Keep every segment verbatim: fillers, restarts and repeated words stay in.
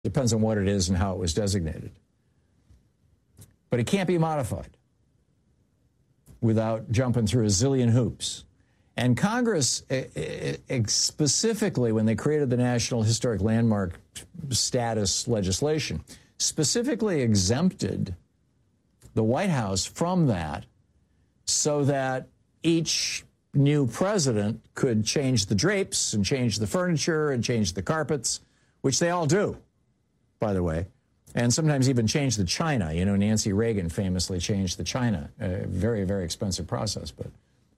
Depends on what it is and how it was designated. But it can't be modified without jumping through a zillion hoops. And Congress, specifically when they created the National Historic Landmark status legislation, specifically exempted the White House from that so that each new president could change the drapes and change the furniture and change the carpets, which they all do, by the way, and sometimes even change the china. You know, Nancy Reagan famously changed the china. A very, very expensive process, but...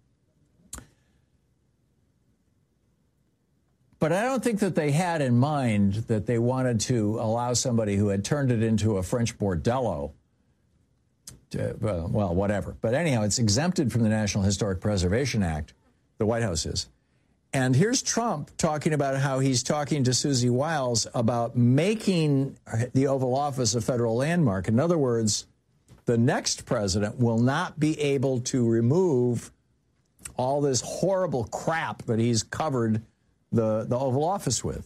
But I don't think that they had in mind that they wanted to allow somebody who had turned it into a French bordello to, well, well, whatever. But anyhow, it's exempted from the National Historic Preservation Act, the White House is. And here's Trump talking about how he's talking to Susie Wiles about making the Oval Office a federal landmark. In other words, the next president will not be able to remove all this horrible crap that he's covered the, the Oval Office with.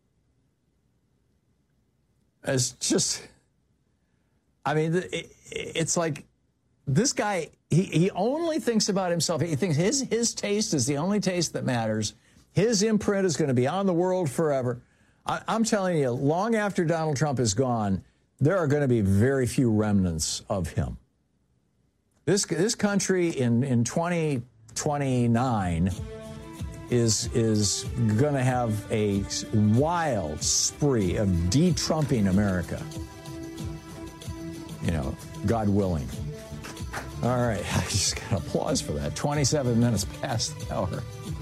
It's just, I mean, it, it's like this guy, he, he only thinks about himself. He thinks his, his taste is the only taste that matters. His imprint is going to be on the world forever. I, I'm telling you, long after Donald Trump is gone, there are going to be very few remnants of him. This, this country in, in twenty twenty-nine is is going to have a wild spree of de-Trumping America. You know, God willing. All right, I just got applause for that. twenty-seven minutes past the hour.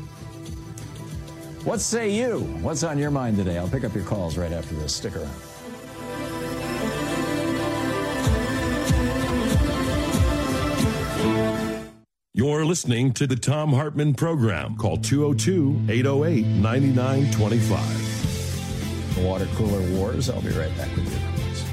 What say you? What's on your mind today? I'll pick up your calls right after this. Stick around. You're listening to the Thom Hartmann Program. Call two oh two, eight oh eight, nine nine two five. The water cooler wars. I'll be right back with you.